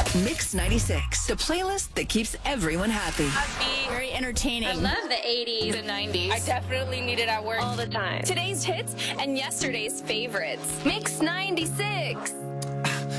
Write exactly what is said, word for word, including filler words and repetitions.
Mix ninety-six, the playlist that keeps everyone happy. Happy, very entertaining. I love the eighties. The nineties. I definitely need it at work all the time. Today's hits and yesterday's favorites. Mix ninety-six.